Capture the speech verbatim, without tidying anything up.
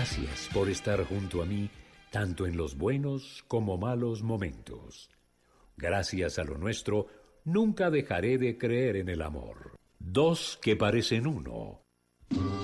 Gracias por estar junto a mí, tanto en los buenos como malos momentos. Gracias a lo nuestro, nunca dejaré de creer en el amor. Dos que parecen uno.